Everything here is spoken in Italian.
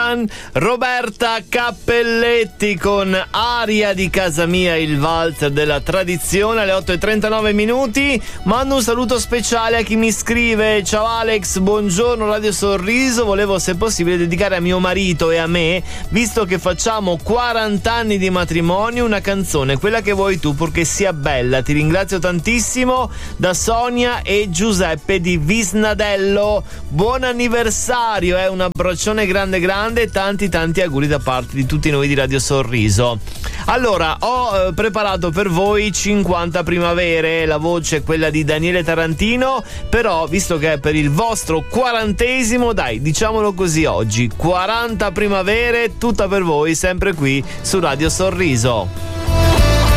One, Roberta Cappelletti con Aria di casa mia, il valzer della tradizione, alle 8:39 minuti. Mando un saluto speciale a chi mi scrive: ciao Alex, buongiorno Radio Sorriso, volevo se possibile dedicare a mio marito e a me, visto che facciamo 40 anni di matrimonio, una canzone, quella che vuoi tu, purché sia bella. Ti ringrazio tantissimo, da Sonia e Giuseppe di Visnadello. Buon anniversario, un abbraccione grande grande, tanti auguri da parte di tutti noi di Radio Sorriso. Allora, ho preparato per voi 50 primavere, la voce è quella di Daniele Tarantino, però visto che è per il vostro 40esimo, dai, diciamolo così oggi, 40 primavere, tutta per voi, sempre qui su Radio Sorriso.